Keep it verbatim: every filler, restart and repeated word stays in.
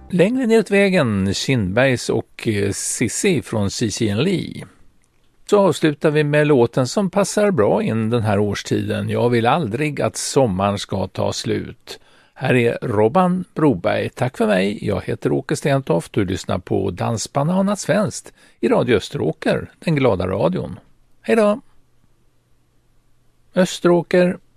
Längre neråt vägen, Kindbergs och Sissi från C C and Lee. Så avslutar vi med låten som passar bra in den här årstiden. Jag vill aldrig att sommaren ska ta slut. Här är Robban Broberg. Tack för mig. Jag heter Åke Stentoft och du lyssnar på Dansbananerna Svenskt i Radio Österåker, den glada radion. Hej då! Österåker.